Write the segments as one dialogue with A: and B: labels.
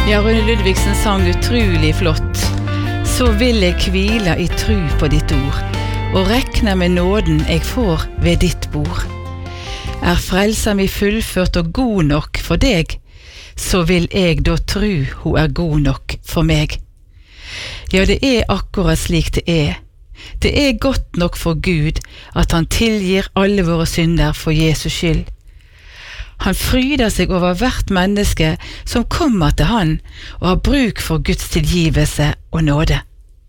A: Ja, Rune Ludvigsen sang utrolig flott. Så vil jeg hvile i tru på ditt ord, og rekne med nåden jeg får ved ditt bord. Frelsa mi fullført og god nok for deg, så vil jeg da tru hun god nok for meg. Ja, det akkurat slik det er. Det godt nok for Gud at han tilgir alle våre synder for Jesus skyld. Han fryder seg over hvert menneske som kommer til han og har bruk for Guds tilgivelse og nåde.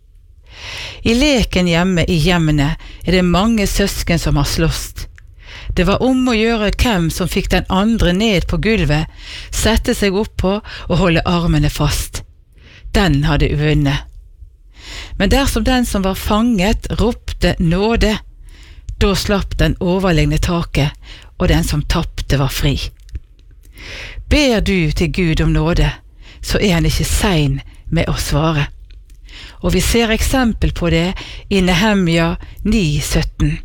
A: I leken hjemme i hjemmene det mange søsken som har slåst. Det var om å gjøre hvem som fikk den andre ned på gulvet, sette seg opp på og holde armene fast. Den hadde vunnet. Men dersom den som var fanget ropte nåde, da slapp den overlegne taket, og den som tappte var fri. Ber du til Gud om nåde, så han ikke sein med å svare. Og vi ser eksempel på det i Nehemia 9:17.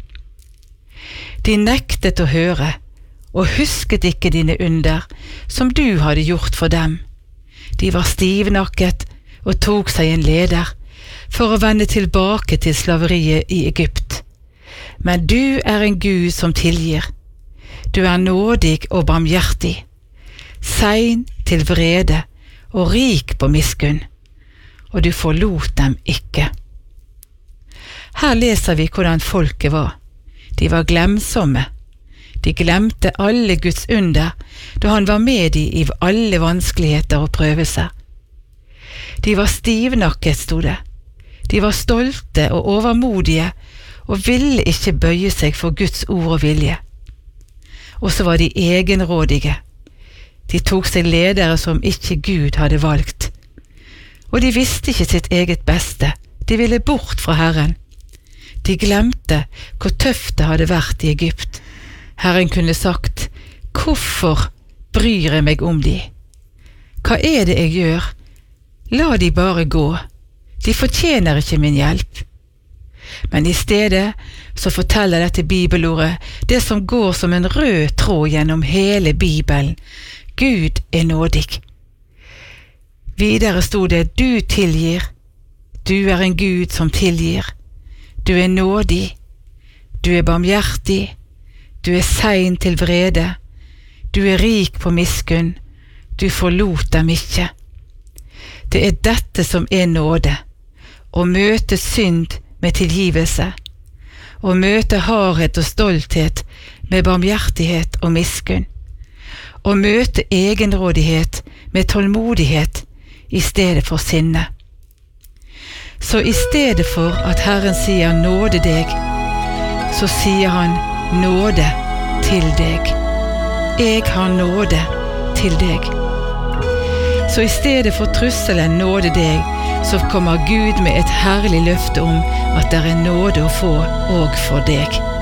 A: De nektet å høre, og husket ikke dine under, som du hadde gjort for dem. De var stivnakket og tok seg en leder, for å vende tilbake til slaveriet i Egypt. Men du en Gud som tilgir. Du nådig og barmhjertig, sein til vrede og rik på miskunn, og du forlot dem ikke. Her leser vi hvordan folket var. De var glemsomme. De glemte alle Guds under, da han var med i alle vanskeligheter og prøvelser. De var stivnakket, stod det. De var stolte og overmodige, og ville ikke bøye seg for Guds ord og vilje. Og så var de egenrådige. De tok seg ledere som ikke Gud hadde valgt. Og de visste ikke sitt eget beste. De ville bort fra Herren. De glemte hvor tøft det hadde vært i Egypt. Herren kunne sagt, hvorfor bryr jeg meg om de? Hva det jeg gjør? La de bare gå. De fortjener ikke min hjelp. Men i stedet så forteller dette bibelordet det som går som en rød tråd gjennom hele Bibelen. Gud nådig. Videre stod det, du tilgir. Du en Gud som tilgir. Du nådig. Du barmhjertig. Du sein til vrede. Du rik på miskunn. Du forlot dem ikke. Det dette som nåde. Å møte synd med tilgivelse, og møte hardhet og stolthet med barmhjertighet og miskunn, og møte egenrådighet med tålmodighet i stedet for sinne. Så i stedet for at Herren sier nåde deg, så sier han nåde til deg. Jeg har nåde til deg. Så i stedet for trusselen nåde deg, så kommer Gud med et herlig løfte om at det nåde å få og for deg.